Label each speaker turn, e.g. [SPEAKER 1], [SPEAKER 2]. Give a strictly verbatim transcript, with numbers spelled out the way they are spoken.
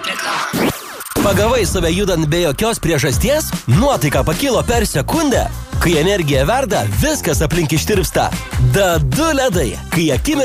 [SPEAKER 1] Reklama.
[SPEAKER 2] Pagavai save judant be jokios priežasties? Nuotaika pakilo per sekundę? Kai energija verda, viskas aplink ištirpsta. Da du ledai, kai akimirką